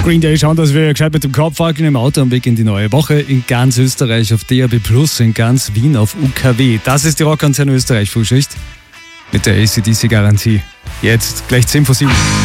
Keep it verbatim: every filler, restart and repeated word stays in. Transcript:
Green Day schauen, dass wir gescheit mit dem Kopf wackeln im Auto am Weg in die neue Woche. In ganz Österreich auf D A B plus, in ganz Wien auf U K W. Das ist die Rockantenne Österreich Frühschicht mit der A C D C Garantie. Jetzt gleich zehn vor sieben.